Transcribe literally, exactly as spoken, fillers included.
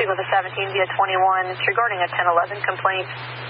with a seventeen via twenty-one. It's regarding a ten eleven complaint.